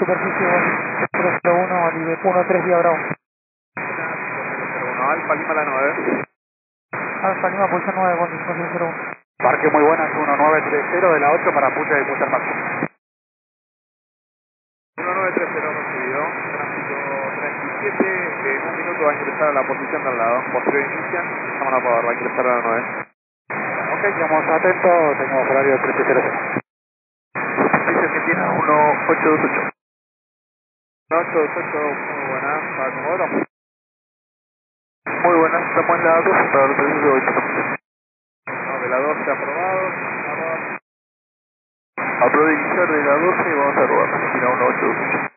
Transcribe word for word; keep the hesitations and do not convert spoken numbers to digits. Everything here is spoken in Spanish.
superficie cero cero uno, Olive uno tres Vía Bravo. uno, Alfa Lima la nueve. Alfa Lima, pulsa nueve, condición cero cero uno. Parque muy buenas, uno nueve tres cero de la ocho para Pucha y Pucha Máximo. uno nueve tres cero recibido, tránsito treinta y siete, en un minuto va a ingresar a la posición de al lado, posterior inicia, estamos a favor, va a ingresar a la nueve. Ok, quedamos atentos, tenemos horario trece cero cero. Dice Argentina uno ocho dos ocho. ocho dos ocho, muy buenas, ¿para Comodoro? Muy buenas, estamos en la dos para el servicio de ocho. No, de la doce aprobado, vamos. A prueba de iniciar de la doce vamos a robar, Argentina uno ocho dos ocho.